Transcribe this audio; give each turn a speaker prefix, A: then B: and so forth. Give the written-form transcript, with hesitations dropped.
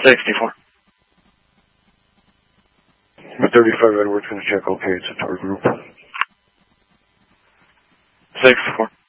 A: 64.
B: 35 Edwards, going to check okay, it's a tour group.
A: 64.